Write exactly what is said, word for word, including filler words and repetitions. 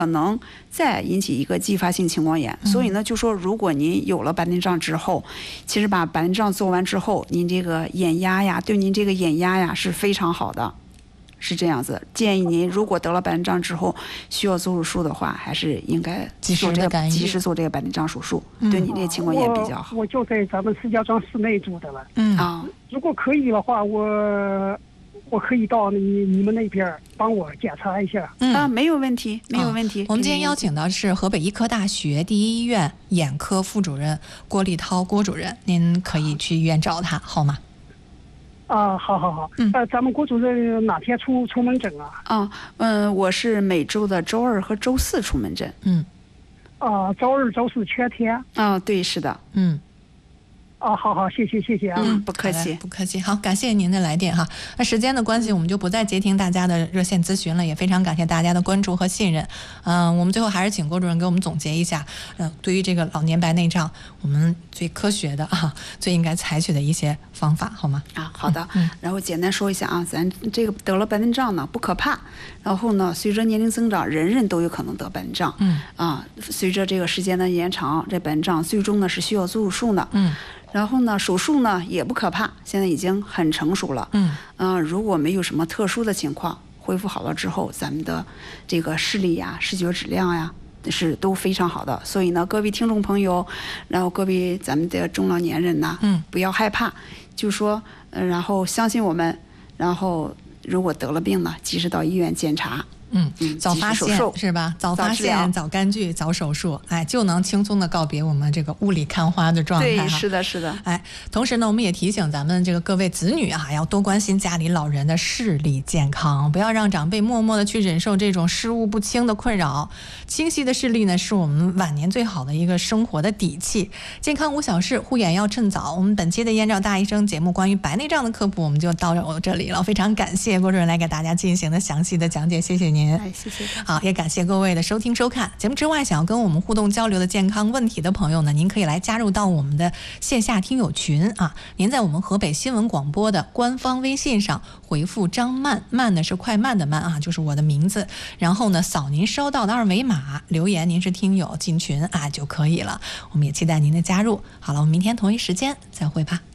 可能再引起一个继发性青光眼。所以呢，就说如果您有了白内障之后，其实把白内障做完之后，您这个眼压呀，对您这个眼压呀是非常好的。是这样子，建议您如果得了白内障之后需要做手术的话，还是应该做这个及时做这个白内障手术，嗯、对你这个青光眼比较好。 我, 我就在咱们石家庄市内住的了。 嗯啊， 如果可以的话，我我可以到你你们那边帮我检查一下。 嗯啊，没有问题，没有问题。 哦、我们今天邀请的是河北医科大学第一医院眼科副主任郭立涛郭主任，您可以去医院找他，好吗？ 啊，好好好，嗯，呃，咱们郭主任哪天出出门诊啊？ 啊，嗯，我是每周的周二和周四出门诊。 嗯， 啊，周二、周四全天。 啊，对，是的， 嗯。 啊，好好，谢谢谢谢啊， 嗯，不客气， 不客气。好，感谢您的来电哈。那时间的关系，我们就不再接听大家的热线咨询了，也非常感谢大家的关注和信任。嗯、呃，我们最后还是请郭主任给我们总结一下，嗯、呃，对于这个老年白内障，我们最科学的啊，最应该采取的一些方法，好吗？ 啊，好的。嗯，然后简单说一下啊，咱这个得了白内障呢不可怕，然后呢，随着年龄增长，人人都有可能得白内障。 嗯，啊， 随着这个时间的延长，这白内障最终呢是需要做手术的。 嗯。 然后呢，手术呢也不可怕，现在已经很成熟了。 嗯， 呃，如果没有什么特殊的情况，恢复好了之后，咱们的这个视力呀、视觉质量呀，是都非常好的。所以呢，各位听众朋友，然后各位咱们的中老年人呐， 嗯， 不要害怕，就说，呃，然后相信我们，然后如果得了病呢，及时到医院检查。 嗯，早发现是吧？早发现、早干预、早手术，哎，就能轻松的告别我们这个雾里看花的状态。 对，是的，是的。 哎，同时呢，我们也提醒咱们这个各位子女啊，要多关心家里老人的视力健康，不要让长辈默默的去忍受这种视物不清的困扰。清晰的视力呢，是我们晚年最好的一个生活的底气。健康无小事，护眼要趁早。我们本期的燕赵大医生节目关于白内障的科普，我们就到这里了。非常感谢郭主任来给大家进行的详细的讲解，谢谢您。 哎，谢谢。 好，也感谢各位的收听收看。节目之外，想要跟我们互动交流的健康问题的朋友呢，您可以来加入到我们的线下听友群啊。您在我们河北新闻广播的官方微信上回复张慢，慢呢是快慢的慢啊，就是我的名字，然后呢扫您收到的二维码，留言您是听友进群啊就可以了。我们也期待您的加入。好了，我们明天同一时间再会吧。